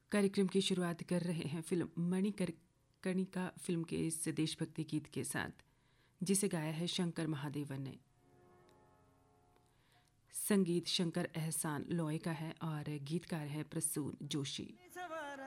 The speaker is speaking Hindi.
कार्यक्रम की शुरुआत कर रहे हैं फिल्म मणिकर्णिका फिल्म के इस देशभक्ति गीत के साथ, जिसे गाया है शंकर महादेवन ने। संगीत शंकर एहसान लॉय का है और गीतकार है प्रसून जोशी।